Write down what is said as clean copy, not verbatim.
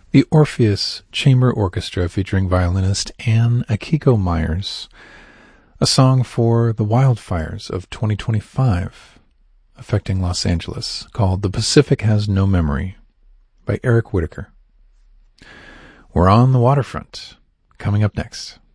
The Orpheus Chamber Orchestra featuring violinist Anne Akiko Myers, a song for the wildfires of 2025 affecting Los Angeles called The Pacific Has No Memory by Eric Whitacre. We're on the waterfront, coming up next.